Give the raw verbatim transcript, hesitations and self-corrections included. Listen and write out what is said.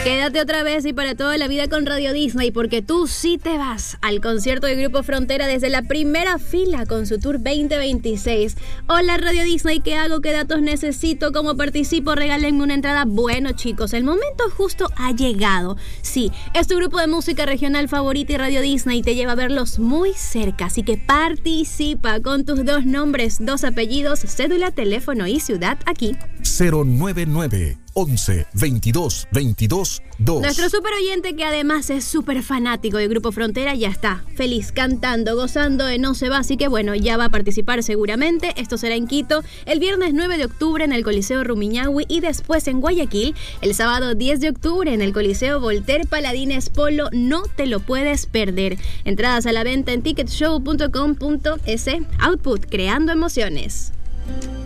Quédate otra vez y para toda la vida con Radio Disney, porque tú sí te vas al concierto del Grupo Frontera desde la primera fila con su tour veinte veintiséis. Hola Radio Disney, ¿qué hago? ¿Qué datos necesito? ¿Cómo participo? Regálenme una entrada. Bueno chicos, el momento justo ha llegado. Sí, es tu grupo de música regional favorita y Radio Disney te lleva a verlos muy cerca, así que participa con tus dos nombres, dos apellidos, cédula, teléfono y ciudad aquí. cero nueve nueve once veintidós veintidós dos. Nuestro super oyente, que además es súper fanático del Grupo Frontera, ya está feliz, cantando, gozando de No Se Va, así que bueno, ya va a participar seguramente. Esto será en Quito el viernes nueve de octubre en el Coliseo Rumiñahui y después en Guayaquil el sábado diez de octubre en el Coliseo Voltaire Paladines Polo. No te lo puedes perder. Entradas a la venta en ticket show punto com punto es. Output, creando emociones.